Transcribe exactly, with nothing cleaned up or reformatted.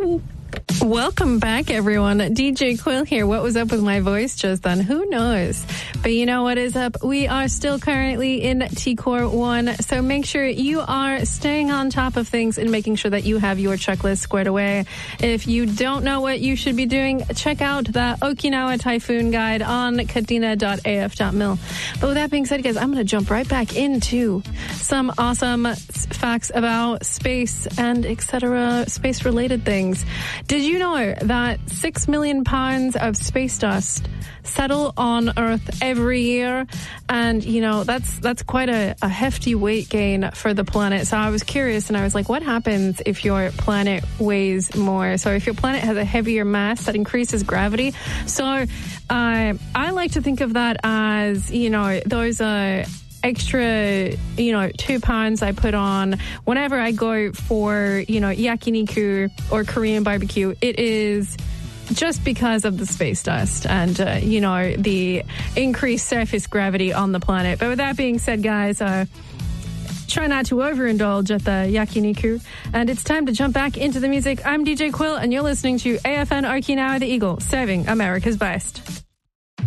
Woo. Welcome back, everyone. D J Quill here. What was up with my voice just then? Who knows? But you know what is up? We are still currently in T-Core one, so make sure you are staying on top of things and making sure that you have your checklist squared away. If you don't know what you should be doing, check out the Okinawa Typhoon Guide on kadena dot a f dot mil. But with that being said, guys, I'm going to jump right back into some awesome facts about space and et cetera, space-related things. Did you know that six million pounds of space dust settle on Earth every year? And, you know, that's that's quite a, a hefty weight gain for the planet. So I was curious, and I was like, what happens if your planet weighs more? So if your planet has a heavier mass, that increases gravity. So uh, I like to think of that as, you know, those are... Uh, extra, you know, two pounds I put on whenever I go for, you know, yakiniku or Korean barbecue. It is just because of the space dust and, uh, you know, the increased surface gravity on the planet. But with that being said, guys, uh, try not to overindulge at the yakiniku. And it's time to jump back into the music. I'm D J Quill, and you're listening to A F N Okinawa The Eagle, serving America's best.